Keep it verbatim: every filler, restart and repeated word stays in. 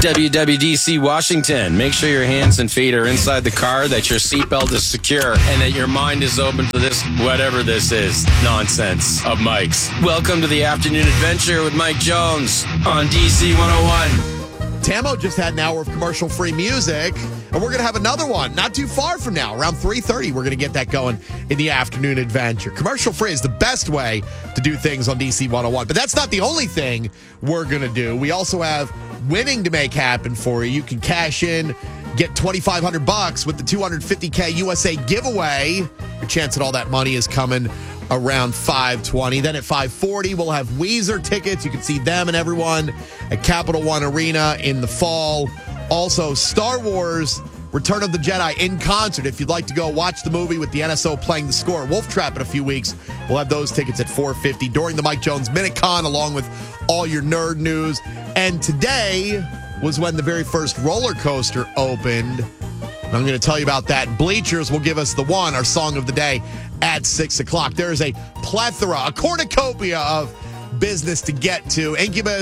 W W D C Washington. Make sure your hands and feet are inside the car, that your seatbelt is secure, and that your mind is open to this, whatever this is, nonsense of Mike's. Welcome to the Afternoon Adventure with Mike Jones on D C one oh one. Tamo just had an hour of commercial-free music, and we're going to have another one not too far from now. Around three thirty, we're going to get that going in the Afternoon Adventure. Commercial-free is the best way to do things on D C one oh one, but that's not the only thing we're going to do. We also have winning to make happen for you. You can cash in, get twenty-five hundred bucks with the two hundred fifty K U S A giveaway. Your chance at all that money is coming around five twenty. Then at five forty, we'll have Weezer tickets. You can see them and everyone at Capital One Arena in the fall. Also, Star Wars Return of the Jedi in concert. If you'd like to go watch the movie with the N S O playing the score, Wolf Trap in a few weeks, we'll have those tickets at four fifty during the Mike Jones Minute Con, along with all your nerd news. And today was when the very first roller coaster opened. And I'm going to tell you about that. Bleachers will give us the one, our song of the day, at six o'clock. There is a plethora, a cornucopia of business to get to. Incubus